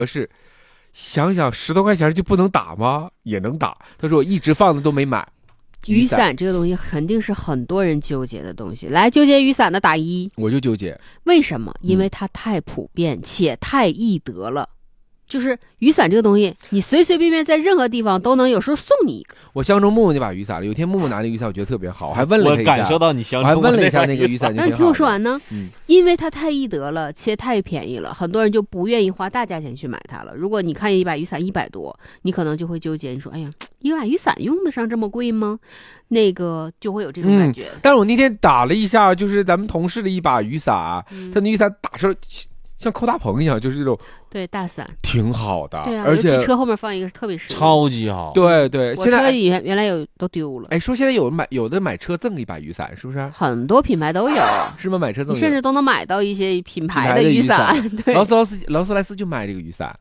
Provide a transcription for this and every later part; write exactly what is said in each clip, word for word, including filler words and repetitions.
而是想想十多块钱就不能打吗？也能打。他说我一直放着都没买。 雨伞这个东西肯定是很多人纠结的东西，来纠结雨伞的打一。 我就纠结， 为什么？因为它太普遍且太易得了。就是雨伞这个东西，你随随便便在任何地方都能，有时候送你一个。 我相中木木那把雨伞了，有天木木拿那雨伞，我觉得特别好，我还问了他一下， 我感受到你相中， 我还问了一下那个雨伞。 那你听我说完呢， 嗯， 因为它太易得了，且太便宜了，很多人就不愿意花大价钱去买它了。如果你看一把雨伞一百多，你可能就会纠结，你说，哎呀，一把雨伞用得上这么贵吗？那个就会有这种感觉。 嗯、但是我那天打了一下，就是咱们同事的一把雨伞，嗯、他那雨伞打出来像扣大棚一样，就是这种。 对，大伞挺好的， 对啊， 而且车后面放一个特别实用， 超级好。 对对， 我车原原来有都丢了。 哎，说现在有买有的买车赠一把雨伞，是不是？ 很多品牌都有， 是吗？买车赠， 你甚至都能买到一些品牌的雨伞。对， 劳斯劳斯劳斯莱斯就卖这个雨伞。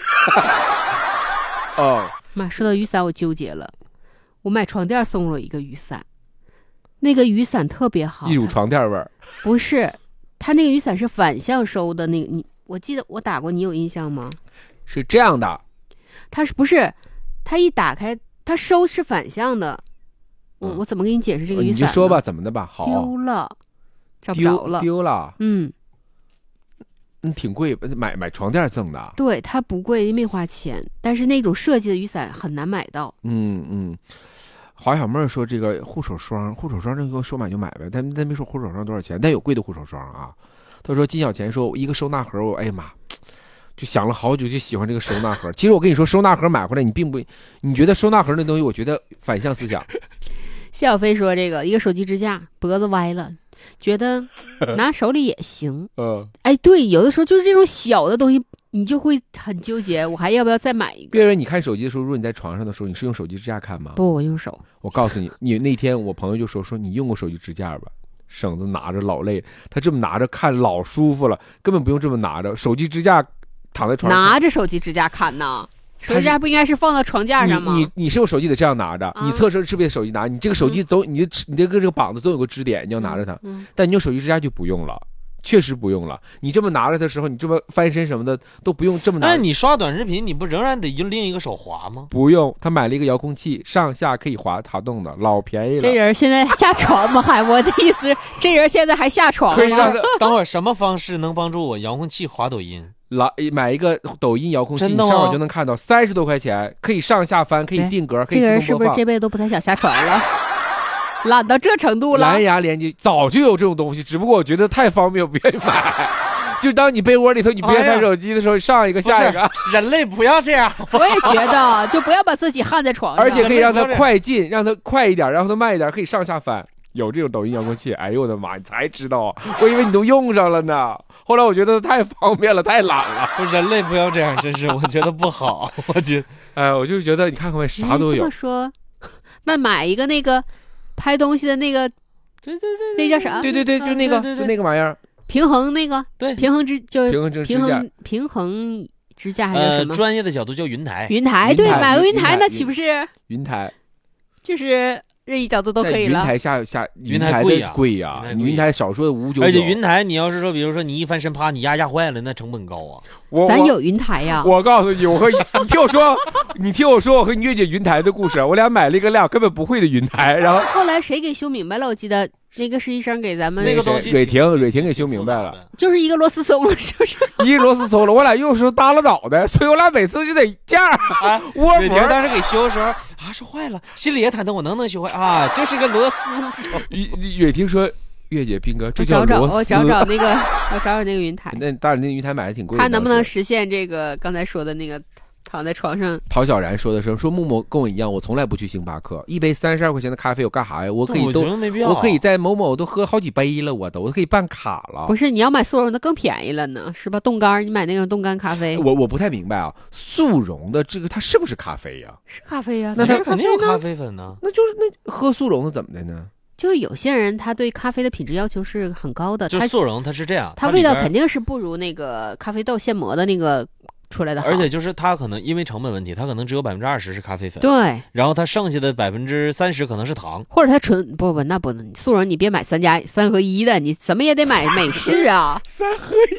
哦， 妈，说到雨伞，我纠结了。我买床垫送了一个雨伞，那个雨伞特别好， 一股床垫味儿。 不是，它那个雨伞是反向收的，那个你。我记得我打过，你有印象吗？ 是这样的， 它是不是？它一打开，它收是反向的。我、嗯、我怎么给你解释这个雨伞？ 你就说吧，怎么的吧？好， 丢了，找不着了， 丢了。 嗯， 嗯，挺贵，买买床垫赠的。 对，它不贵，没花钱，但是那种设计的雨伞很难买到。 嗯嗯。华小妹说这个护手霜，护手霜这个说买就买呗，但但没说护手霜多少钱，但有贵的护手霜啊。他说金小钱说一个收纳盒，我哎呀妈，就想了好久，就喜欢这个收纳盒。其实我跟你说，收纳盒买回来你并不，你觉得收纳盒那东西，我觉得反向思想。 谢小飞说这个一个手机支架脖子歪了，觉得拿手里也行。 嗯， 哎，对，有的时候就是这种小的东西，你就会很纠结，我还要不要再买一个？ 别人你看手机的时候，如果你在床上的时候，你是用手机支架看吗？ 不，我用手。 我告诉你，你那天我朋友就说说你用过手机支架吧。绳子拿着老累，他这么拿着看老舒服了，根本不用这么拿着。手机支架躺在床上， 拿着手机支架看呢？手机支架不应该是放到床架上吗？ 你你你是用手机得这样拿着，啊、你侧身是不是手机拿？你这个手机总、嗯、你的你这个这个膀子总有个支点，你要拿着它。嗯嗯、但你用手机支架就不用了。确实不用了，你这么拿着的时候，你这么翻身什么的都不用这么拿。 但你刷短视频，你不仍然得用另一个手滑吗？ 不用，他买了一个遥控器，上下可以滑滑动的，老便宜了。 这人现在下床吗？还我的意思，这人现在还下床吗？ 可以上。等会儿什么方式能帮助我遥控器滑抖音？ 老买一个抖音遥控器，你上网就能看到，三十多块钱，可以上下翻，可以定格，可以自动播放。 这个人是不是这辈子都不太想下床了？懒到这程度了， 蓝牙连接早就有这种东西，只不过我觉得太方便，我不愿意买。就当你被窝里头你不愿意看手机的时候，上一个下一个。 人类不要这样， 我也觉得，就不要把自己焊在床上， 而且可以让它快进，让它快一点，让它慢一点，可以上下翻。有这种抖音遥控器，哎呦我的妈，你才知道，我以为你都用上了呢。后来我觉得太方便了，太懒了。 人类不要这样，真是我觉得不好。我觉得， 哎，我就觉得你看看，啥都有。 这么说，那买一个那个。拍东西的那个， 对对对， 那叫啥？ 对对对，就那个，就那个玩意儿， 平衡那个， 对， 平衡支就平衡支平衡平衡支架还是什么？ 呃，专业的角度叫云台。 云台，对，买个云台那岂不是？ 云台， 就是任意角度都可以了。 云台下下云台贵呀， 贵呀，云台少说的五九九。 而且云台，你要是说，比如说你一翻身啪，你压压坏了，那成本高啊。 我咱有云台呀。 我告诉你，我和你听我说，你听我说，我和你月姐云台的故事。我俩买了一个俩根本不会的云台，然后后来谁给修明白了？我记得那个实习生给咱们那个东西， 蕊婷蕊婷给修明白了， 就是一个螺丝松了，是不是？ 一个螺丝松了，我俩用的时候耷拉脑袋，所以我俩每次就得这样啊。窝蕊婷当时给修的时候啊，说坏了，心里也忐忑，我能不能修坏啊？就是个螺丝松。 蕊婷说。月姐斌哥，这叫螺丝。 我找找那个，我找找那个云台。 那当然，那个云台买的挺贵的。 看能不能实现这个刚才说的那个躺在床上。 陶小然说的是说木木跟我一样，我从来不去星巴克，一杯三十二块钱的咖啡我干啥呀？我可以都，我, 我可以在某某都喝好几杯了，我都我可以办卡了。 不是，你要买速溶的更便宜了呢，是吧？冻干，你买那种冻干咖啡。 我我不太明白啊，速溶的这个它是不是咖啡呀、啊？ 是咖啡呀、啊， 那它肯定有咖啡粉呢。 那就是那喝速溶的怎么的呢？ 就是有些人他对咖啡的品质要求是很高的， 就速溶它是这样， 它味道肯定是不如那个咖啡豆现磨的那个出来的好。 而且就是它可能因为成本问题，它可能只有百分之二十是咖啡粉， 对， 然后它剩下的百分之三十可能是糖， 或者它纯不不那不能速溶，你别买三加三合一的，你怎么也得买美式啊， 三合一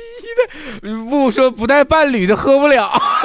不说不带伴侣的喝不了。